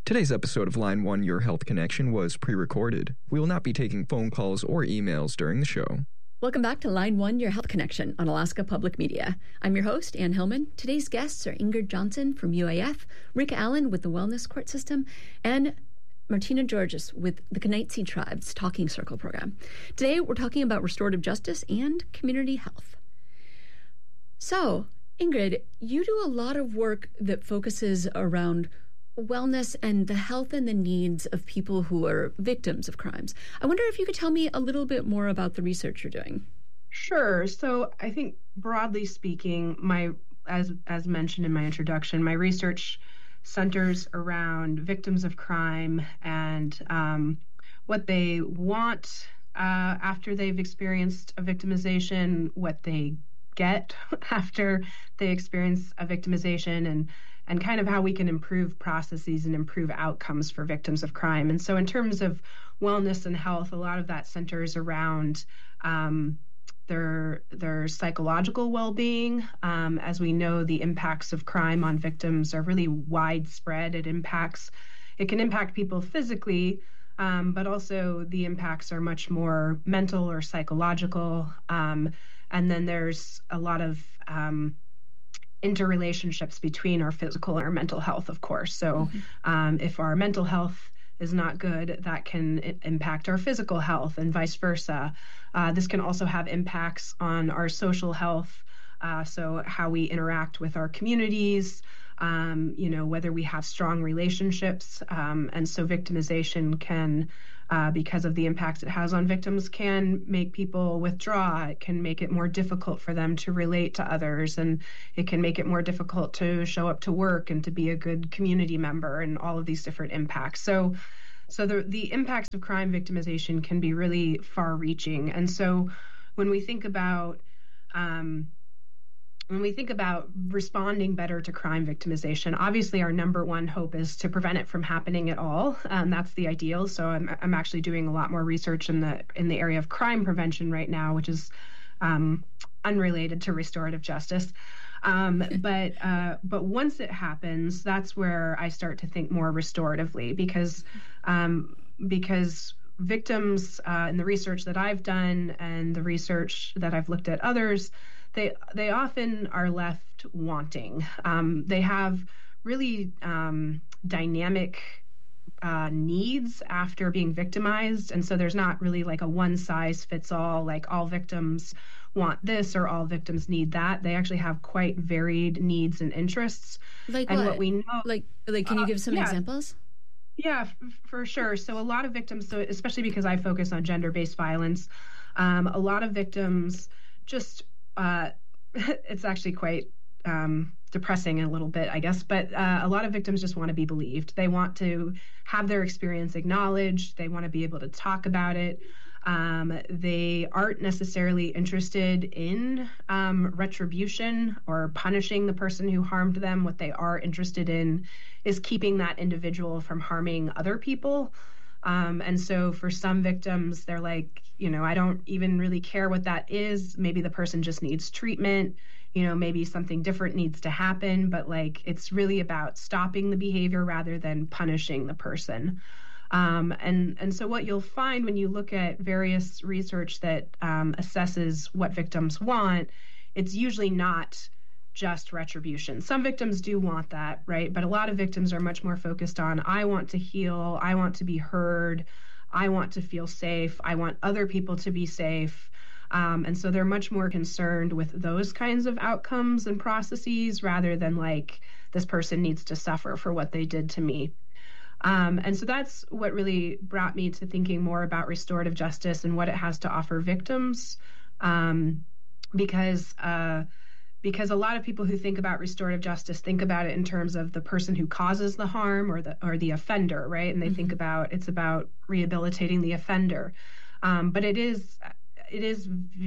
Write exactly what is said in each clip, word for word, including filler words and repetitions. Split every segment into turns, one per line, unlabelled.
Today's episode of Line one Your Health Connection was pre-recorded. We will not be taking phone calls or emails during the show.
Welcome back to Line one Your Health Connection on Alaska Public Media. I'm your host, Ann Hillman. Today's guests are Ingrid Johnson from U A F, Rick Allen with the Wellness Court System, and Martina Georges with the Kenaitze Tribe's Talking Circle program. Today, we're talking about restorative justice and community health. So, Ingrid, you do a lot of work that focuses around wellness and the health and the needs of people who are victims of crimes. I wonder if you could tell me a little bit more about the research you're doing.
Sure. So I think broadly speaking, my as as mentioned in my introduction, my research centers around victims of crime and um, what they want uh, after they've experienced a victimization, what they get after they experience a victimization, and and kind of how we can improve processes and improve outcomes for victims of crime. And so in terms of wellness and health, a lot of that centers around um, their their psychological well-being. Um, as we know, the impacts of crime on victims are really widespread. It impacts, it can impact people physically, um, but also the impacts are much more mental or psychological. Um, and then there's a lot of um, interrelationships between our physical and our mental health, of course. So mm-hmm. um, if our mental health is not good, that can I- impact our physical health and vice versa. Uh, this can also have impacts on our social health. Uh, so how we interact with our communities, um, you know, whether we have strong relationships. Um, and so victimization can, uh, because of the impacts it has on victims, can make people withdraw. It can make it more difficult for them to relate to others, and it can make it more difficult to show up to work and to be a good community member, and all of these different impacts. So, so the the impacts of crime victimization can be really far-reaching. And so when we think about um, When we think about responding better to crime victimization, obviously our number one hope is to prevent it from happening at all. Um, that's the ideal. So I'm I'm actually doing a lot more research in the in the area of crime prevention right now, which is um, unrelated to restorative justice. Um, but uh, but once it happens, that's where I start to think more restoratively, because um, because victims uh, in the research that I've done and the research that I've looked at others, they they often are left wanting. Um, they have really um, dynamic uh, needs after being victimized, and so there's not really like a one size fits all, like all victims want this or all victims need that. They actually have quite varied needs and interests.
Like
and
what?
what we know,
like like, can you give some
uh, yeah.
examples?
Yeah, f- for sure. So a lot of victims, so especially because I focus on gender-based violence, um, a lot of victims just, uh, it's actually quite um, depressing a little bit, I guess, but uh, a lot of victims just want to be believed. They want to have their experience acknowledged. They want to be able to talk about it. Um, they aren't necessarily interested in um, retribution or punishing the person who harmed them. What they are interested in is keeping that individual from harming other people. Um, and so for some victims, they're like, you know, I don't even really care what that is. Maybe the person just needs treatment. You know, maybe something different needs to happen. But like, it's really about stopping the behavior rather than punishing the person. Um, and, and so what you'll find when you look at various research that um, assesses what victims want, it's usually not just retribution. Some victims do want that, right? But a lot of victims are much more focused on, I want to heal, I want to be heard, I want to feel safe, I want other people to be safe. Um, and so they're much more concerned with those kinds of outcomes and processes rather than like, this person needs to suffer for what they did to me. Um, and so that's what really brought me to thinking more about restorative justice and what it has to offer victims, um, because uh, because a lot of people who think about restorative justice think about it in terms of the person who causes the harm or the or the offender, right? And they mm-hmm. think about it's about rehabilitating the offender, um, but it is it is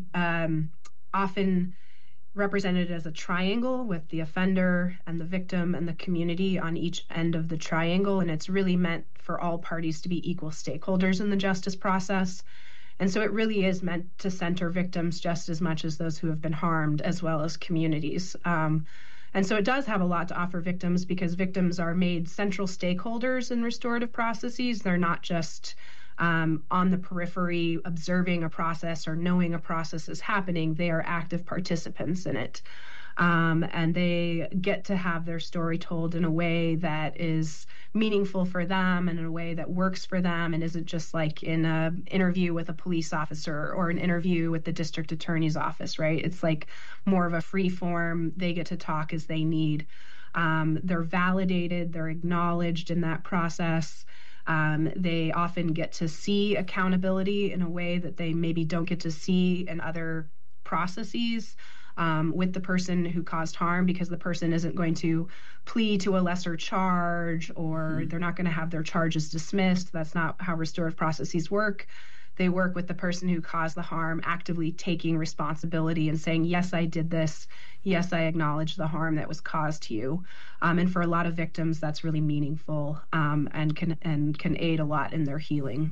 um, often represented as a triangle with the offender and the victim and the community on each end of the triangle. And it's really meant for all parties to be equal stakeholders in the justice process. And so it really is meant to center victims just as much as those who have been harmed, as well as communities. Um, And so it does have a lot to offer victims because victims are made central stakeholders in restorative processes. They're not just um, on the periphery observing a process or knowing a process is happening. They are active participants in it. Um, and they get to have their story told in a way that is meaningful for them and in a way that works for them and isn't just like in an interview with a police officer or an interview with the district attorney's office, right? It's like more of a free form. They get to talk as they need. Um, they're validated, they're acknowledged in that process. Um, they often get to see accountability in a way that they maybe don't get to see in other processes. Um, with the person who caused harm, because the person isn't going to plead to a lesser charge or mm-hmm. they're not going to have their charges dismissed. That's not how restorative processes work. They work with the person who caused the harm, actively taking responsibility and saying, yes, I did this. Yes, I acknowledge the harm that was caused to you. Um, and for a lot of victims, that's really meaningful um, and can and can aid a lot in their healing.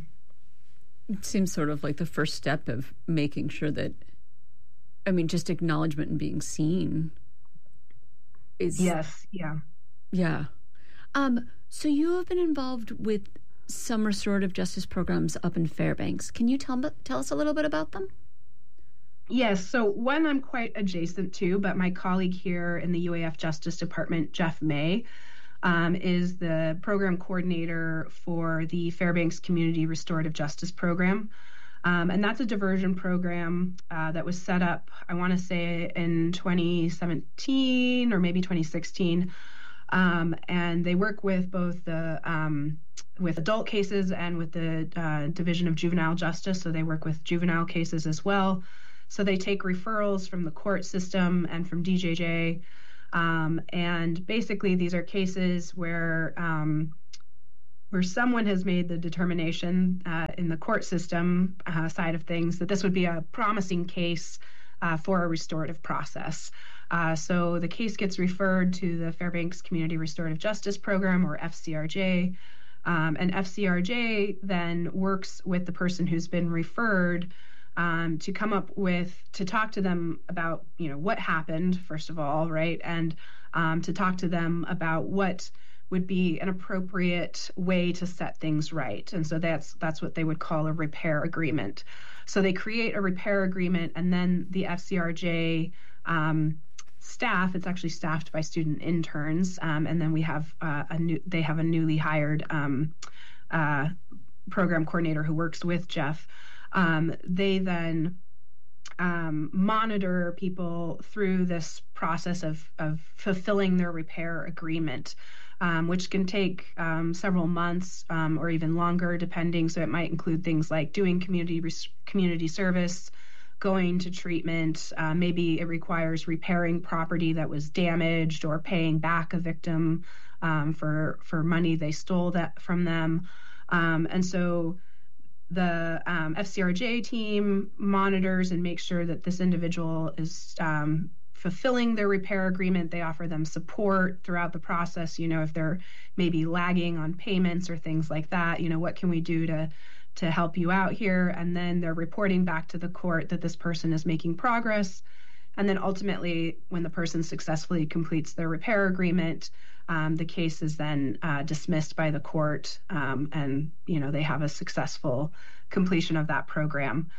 It seems sort of like the first step of making sure that I mean, just acknowledgement and being seen is...
Yes, yeah.
Yeah. Um, so you have been involved with some restorative justice programs up in Fairbanks. Can you tell, tell us a little bit about them?
Yes, so one I'm quite adjacent to, but my colleague here in the U A F Justice Department, Jeff May, um, is the program coordinator for the Fairbanks Community Restorative Justice Program. Um, and that's a diversion program uh, that was set up, I want to say, in twenty seventeen or maybe twenty sixteen. Um, and they work with both the um, with adult cases and with the uh, Division of Juvenile Justice. So they work with juvenile cases as well. So they take referrals from the court system and from D J J. Um, and basically, these are cases where um, where someone has made the determination uh, in the court system uh, side of things that this would be a promising case uh, for a restorative process. Uh, so the case gets referred to the Fairbanks Community Restorative Justice Program, or F C R J, um, and F C R J then works with the person who's been referred um, to come up with, to talk to them about, you know, what happened, first of all, right, and um, to talk to them about what would be an appropriate way to set things right. And so that's that's what they would call a repair agreement. So they create a repair agreement, and then the F C R J um, staff, it's actually staffed by student interns, um, and then we have uh, a new, they have a newly hired um, uh, program coordinator who works with Jeff. Um, they then um, monitor people through this process of, of fulfilling their repair agreement. Um, which can take um, several months um, or even longer, depending. So it might include things like doing community res- community service, going to treatment. Uh, maybe it requires repairing property that was damaged or paying back a victim um, for for money they stole that from them. Um, and so the um, F C R J team monitors and makes sure that this individual is um, fulfilling their repair agreement. They offer them support throughout the process. You know, if they're maybe lagging on payments or things like that, you know, what can we do to to help you out here? And then they're reporting back to the court that this person is making progress. And then ultimately, when the person successfully completes their repair agreement, um, the case is then uh, dismissed by the court, um, and, you know, they have a successful completion of that program.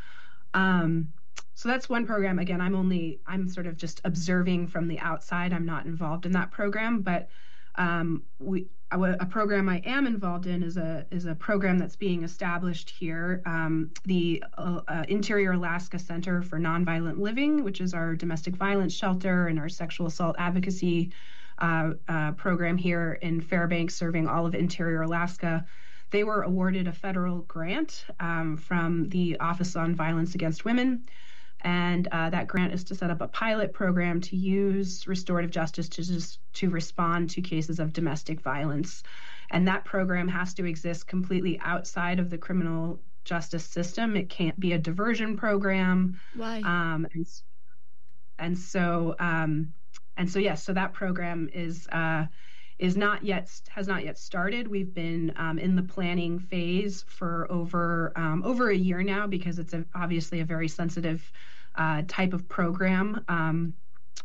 Um, So that's one program. Again, I'm only, I'm sort of just observing from the outside. I'm not involved in that program, but um, we, a, a program I am involved in is a is a program that's being established here, um, the uh, uh, Interior Alaska Center for Nonviolent Living, which is our domestic violence shelter and our sexual assault advocacy uh, uh, program here in Fairbanks, serving all of Interior Alaska. They were awarded a federal grant um, from the Office on Violence Against Women. And uh, that grant is to set up a pilot program to use restorative justice to just to respond to cases of domestic violence. And that program has to exist completely outside of the criminal justice system. It can't be a diversion program.
Why?
Um, and, and so, um, and so, yes. So that program is uh, is not yet has not yet started. We've been um, in the planning phase for over um, over a year now, because it's a, obviously a very sensitive uh, type of program. Um,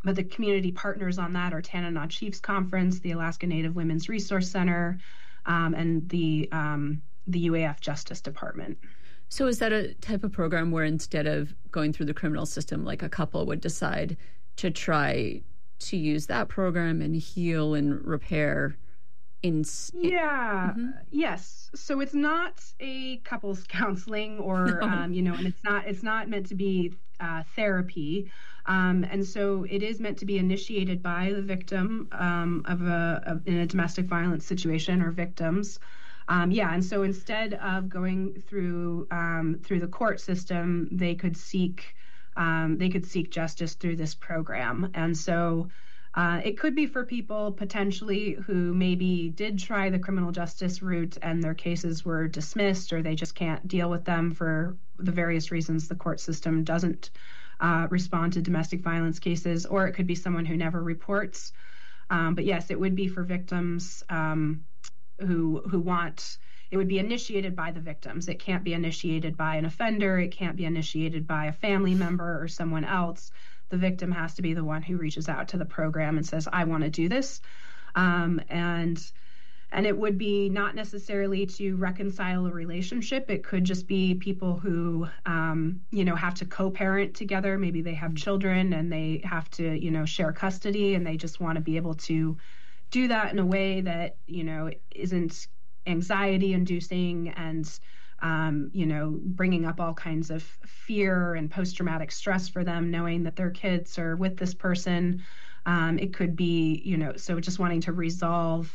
but the community partners on that are Tanana Chiefs Conference, the Alaska Native Women's Resource Center, um, and the um, the U A F Justice Department.
So is that a type of program where instead of going through the criminal system, like a couple would decide to try to use that program and heal and repair? In,
yeah,
mm-hmm.
Yes. So it's not a couples counseling or, no. um, you know, and it's not it's not meant to be uh, therapy. Um, and so it is meant to be initiated by the victim um, of a of, in a domestic violence situation or victims. Um, yeah, and so instead of going through um, through the court system, they could seek um, they could seek justice through this program. And so uh, it could be for people potentially who maybe did try the criminal justice route and their cases were dismissed, or they just can't deal with them for the various reasons the court system doesn't uh, respond to domestic violence cases, or it could be someone who never reports. Um, but yes, it would be for victims um, who who want, it would be initiated by the victims. It can't be initiated by an offender. It can't be initiated by a family member or someone else. The victim has to be the one who reaches out to the program and says, I want to do this. Um, and and it would be not necessarily to reconcile a relationship. It could just be people who, um, you know, have to co-parent together. Maybe they have children and they have to, you know, share custody, and they just want to be able to do that in a way that, you know, isn't anxiety inducing and, um, you know, bringing up all kinds of fear and post-traumatic stress for them, knowing that their kids are with this person. Um, it could be, you know, so just wanting to resolve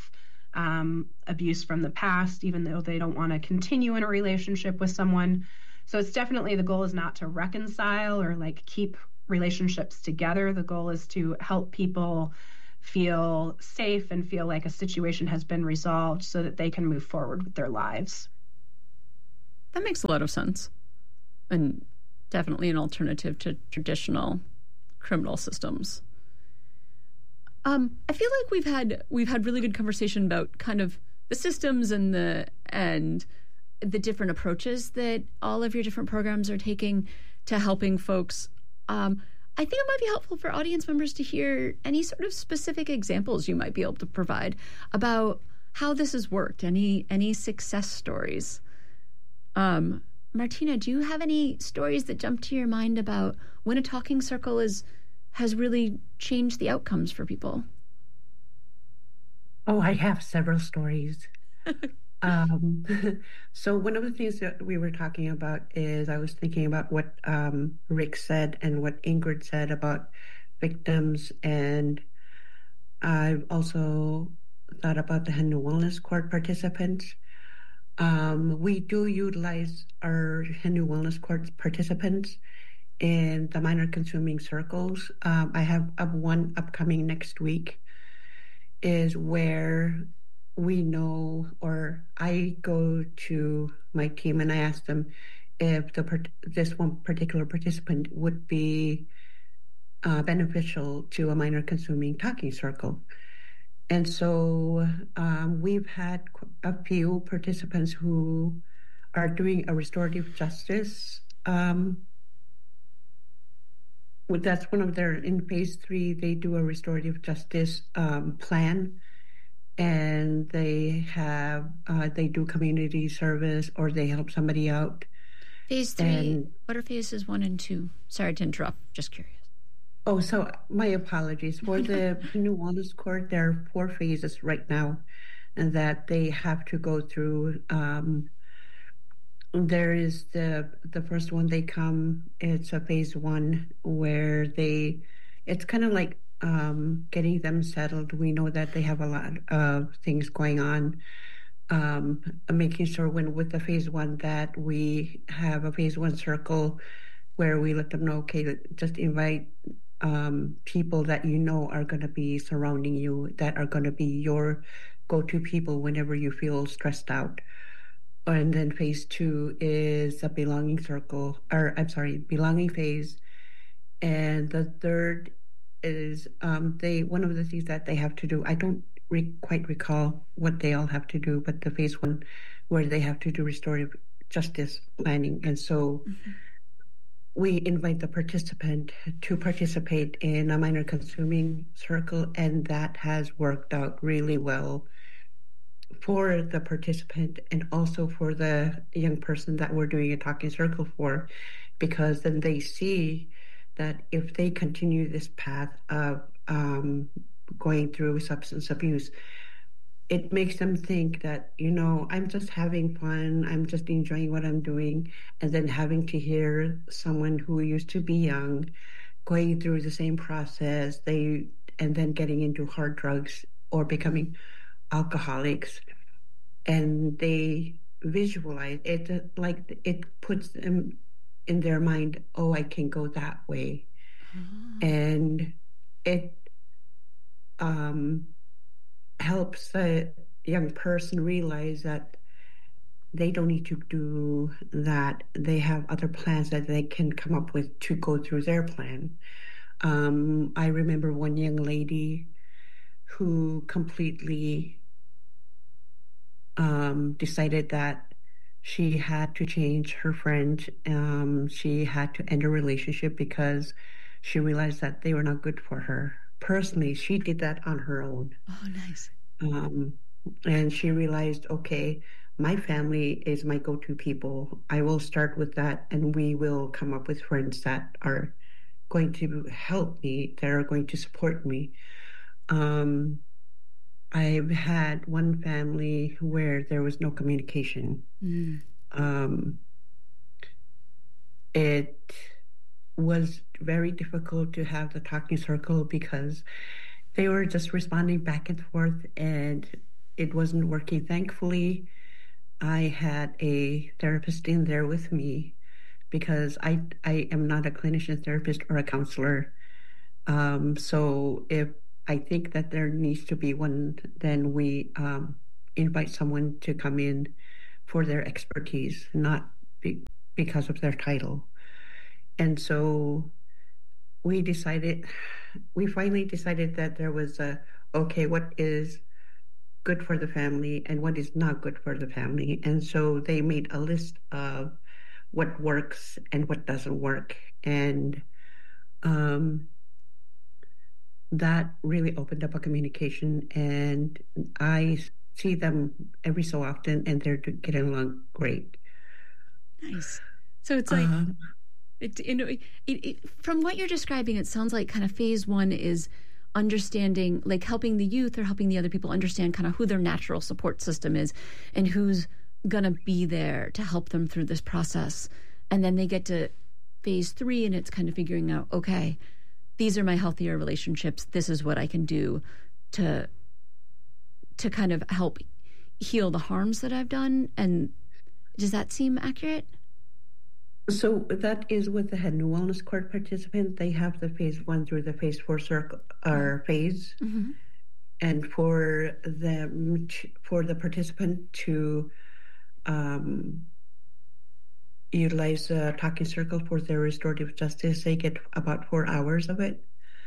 um, abuse from the past, even though they don't want to continue in a relationship with someone. So it's definitely, the goal is not to reconcile or like keep relationships together. The goal is to help people feel safe and feel like a situation has been resolved so that they can move forward with their lives.
That makes a lot of sense, and definitely an alternative to traditional criminal systems. Um, I feel like we've had we've had really good conversation about kind of the systems and the and the different approaches that all of your different programs are taking to helping folks. Um, I think it might be helpful for audience members to hear any sort of specific examples you might be able to provide about how this has worked. Any any success stories. Um, Martina, do you have any stories that jump to your mind about when a talking circle is has really changed the outcomes for people?
Oh, I have several stories. um, so one of the things that we were talking about is I was thinking about what um, Rick said and what Ingrid said about victims, and I've also thought about the Hindu Wellness Court participants. Um, we do utilize our Hindu Wellness Court participants in the minor consuming circles. Um, I have uh, one upcoming next week, is where we know, or I go to my team and I ask them if the this one particular participant would be uh, beneficial to a minor consuming talking circle. And so um, we've had a few participants who are doing a restorative justice. Um, that's one of their, in phase three, they do a restorative justice um, plan, and they have, uh, they do community service or they help somebody out.
Phase three, and, what are phases one and two? Sorry to interrupt, just curious.
Oh, so my apologies. For the Hindu Wellness Court, there are four phases right now, and that they have to go through. Um, there is the the first one they come, it's a phase one where they, it's kind of like um, getting them settled. We know that they have a lot of things going on. Um, making sure when with the phase one that we have a phase one circle where we let them know, okay, just invite um, people that you know are going to be surrounding you, that are going to be your go-to people whenever you feel stressed out. And then phase two is a belonging circle, or I'm sorry, belonging phase. And the third is um, they one of the things that they have to do, I don't re- quite recall what they all have to do, but the phase one where they have to do restorative justice planning. And so mm-hmm. we invite the participant to participate in a minor consuming circle, and that has worked out really well for the participant and also for the young person that we're doing a talking circle for, because then they see that if they continue this path of um, going through substance abuse, it makes them think that, you know, I'm just having fun, I'm just enjoying what I'm doing, and then having to hear someone who used to be young going through the same process, they and then getting into hard drugs or becoming alcoholics, and they visualize it, like it puts them in their mind, oh, I can go that way. Oh. And it um, helps the young person realize that they don't need to do that. They have other plans that they can come up with to go through their plan. Um, I remember one young lady who completely um, decided that she had to change her friend. Um, she had to end a relationship because she realized that they were not good for her. Personally, she did that on her own.
Oh, nice.
Um, and she realized, okay, my family is my go-to people. I will start with that, and we will come up with friends that are going to help me, that are going to support me. Um, I've had one family where there was no communication. Mm. Um, it was very difficult to have the talking circle because they were just responding back and forth, and it wasn't working. Thankfully, I had a therapist in there with me because I I am not a clinician therapist or a counselor. Um, so if I think that there needs to be one, then we um, invite someone to come in for their expertise, not be, because of their title. And so we decided, we finally decided that there was a, okay, what is good for the family and what is not good for the family. And so they made a list of what works and what doesn't work. And um, that really opened up a communication, and I see them every so often, and they're getting along great.
Nice. So it's like, um, it, you know, it, it, from what you're describing, it sounds like kind of phase one is understanding, like helping the youth or helping the other people understand kind of who their natural support system is and who's going to be there to help them through this process. And then they get to phase three, and it's kind of figuring out, okay, these are my healthier relationships. This is what I can do to to kind of help heal the harms that I've done. And does that seem accurate?
So that is with the Head and Wellness Court participant. They have the phase one through the phase four circle or phase. Mm-hmm. And for the, for the participant to um, utilize a talking circle for their restorative justice, they get about four hours of it.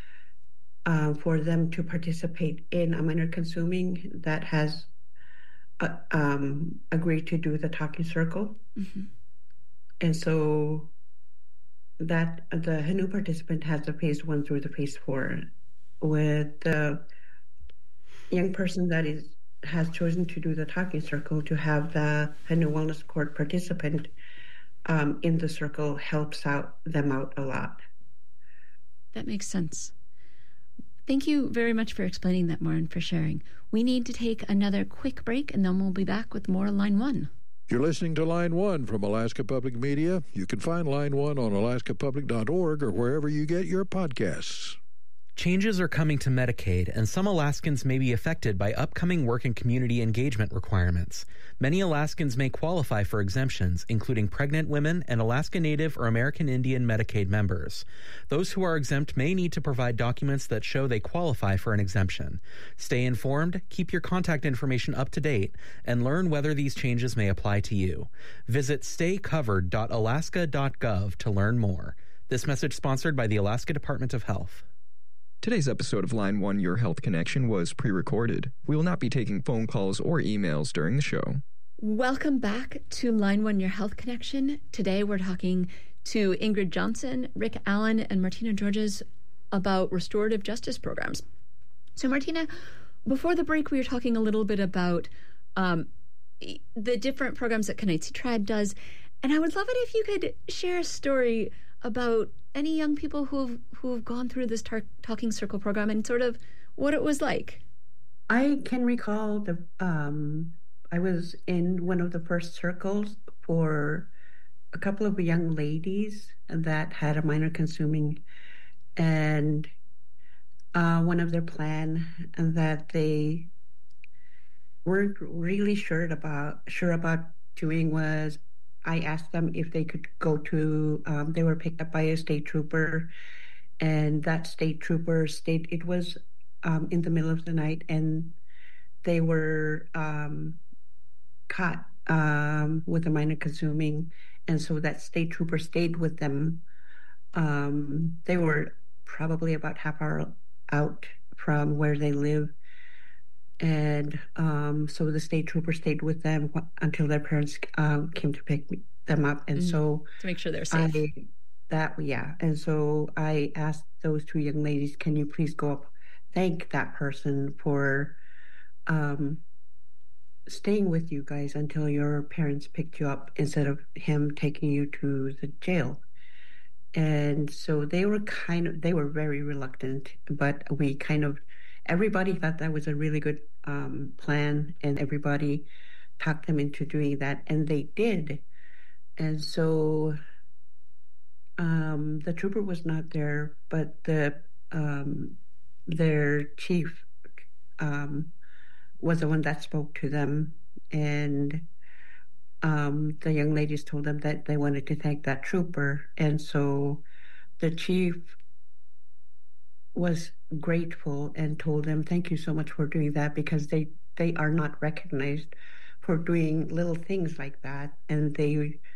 Uh, for them to participate in a minor consuming that has uh, um, agreed to do the talking circle. Mm-hmm. And so that the H A N U participant has the phase one through the phase four. With the young person that is has chosen to do the talking circle, to have the H A N U Wellness Court participant um, in the circle helps out them out a lot.
That makes sense. Thank you very much for explaining that more and for sharing. We need to take another quick break, and then we'll be back with more Line One.
You're listening to Line One from Alaska Public Media. You can find Line One on alaska public dot org or wherever you get your podcasts.
Changes are coming to Medicaid, and some Alaskans may be affected by upcoming work and community engagement requirements. Many Alaskans may qualify for exemptions, including pregnant women and Alaska Native or American Indian Medicaid members. Those who are exempt may need to provide documents that show they qualify for an exemption. Stay informed, keep your contact information up to date, and learn whether these changes may apply to you. Visit stay covered dot alaska dot gov to learn more. This message sponsored by the Alaska Department of Health.
Today's episode of Line One Your Health Connection was pre-recorded. We will not be taking phone calls or emails during the show.
Welcome back to Line One Your Health Connection. Today we're talking to Ingrid Johnson, Rick Allen, and Martina Georges about restorative justice programs. So, Martina, before the break, we were talking a little bit about um, the different programs that Kenaitze Tribe does, and I would love it if you could share a story about any young people who've who've gone through this tar- Talking Circle program and sort of what it was like.
I can recall the um, I was in one of the first circles for a couple of young ladies that had a minor consuming, and uh, one of their plan that they weren't really sure about sure about doing was, I asked them if they could go to, um, they were picked up by a state trooper, and that state trooper stayed, it was um, in the middle of the night, and they were um, caught um, with a minor consuming, and so that state trooper stayed with them. Um, they were probably about half hour out from where they live, and um, so the state trooper stayed with them until their parents um, came to pick them up. And mm-hmm. so
to make sure they're safe.
I, that yeah, and so I asked those two young ladies, "Can you please go up, thank that person for um, staying with you guys until your parents picked you up instead of him taking you to the jail?" And so they were kind of, they were very reluctant, but we kind of, everybody thought that was a really good um, plan, and everybody talked them into doing that, and they did. And so um, the trooper was not there, but the um, their chief um, was the one that spoke to them, and um, the young ladies told them that they wanted to thank that trooper, and so the chief was grateful and told them, "Thank you so much for doing that," because they they are not recognized for doing little things like that, and they